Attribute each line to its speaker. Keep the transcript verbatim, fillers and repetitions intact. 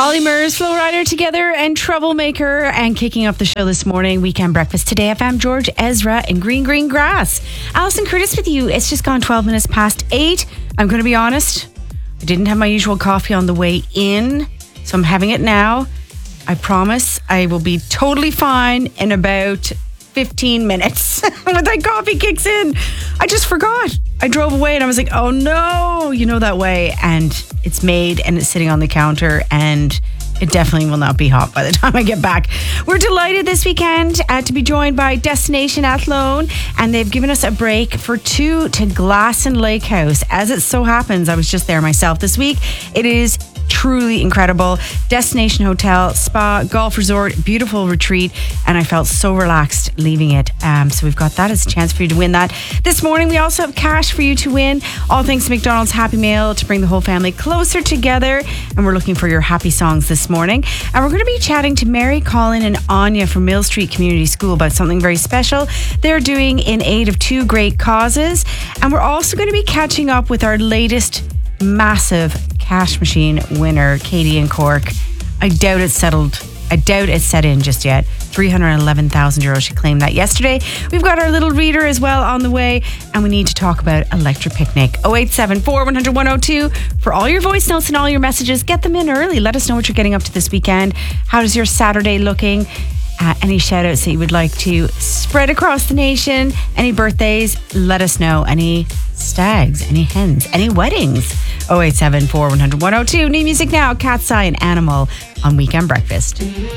Speaker 1: Ollie Murs, Flow Rider together, and Troublemaker. And kicking off the show this morning, Weekend Breakfast Today F M, George Ezra and Green Green Grass. Alison Curtis with you. It's just gone twelve minutes past eight. I'm going to be honest, I didn't have my usual coffee on the way in, so I'm having it now. I promise I will be totally fine in about fifteen minutes when that coffee kicks in. I just forgot. I drove away and I was like, oh no, you know that way. And it's made and it's sitting on the counter and it definitely will not be hot by the time I get back. We're delighted this weekend uh, to be joined by Destination Athlone, and they've given us a break for two to Glasson Lake House. As it so happens, I was just there myself this week. It is truly incredible. Destination hotel, spa, golf resort, beautiful retreat, and I felt so relaxed leaving it. Um, so we've got that as a chance for you to win that. This morning we also have cash for you to win. All thanks to McDonald's Happy Meal to bring the whole family closer together. And we're looking for your happy songs this morning. And we're going to be chatting to Mary, Colin and Anya from Mill Street Community School about something very special they're doing in aid of two great causes. And we're also going to be catching up with our latest massive cash machine winner, Katie in Cork. I doubt it's settled. I doubt it's set in just yet. three hundred eleven thousand euros. She claimed that yesterday. We've got our little reader as well on the way, and we need to talk about Electric Picnic. oh eight seven four, one hundred, one oh two for all your voice notes and all your messages. Get them in early. Let us know what you're getting up to this weekend. How is your Saturday looking? Uh, any shout outs that you would like to spread across the nation? Any birthdays? Let us know. Any stags? Any hens? Any weddings? oh eight seven four, one hundred, one oh two. New music now. Cat's Eye and Animal on Weekend Breakfast.